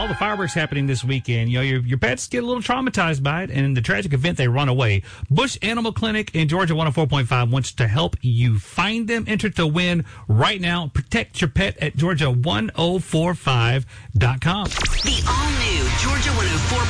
all the fireworks happening this weekend, your pets get a little traumatized by it, and in the tragic event, they run away. Bush Animal Clinic in Georgia 104.5 wants to help you find them. Enter to win right now. Protect your pet at Georgia1045.com. The all-new Georgia 104.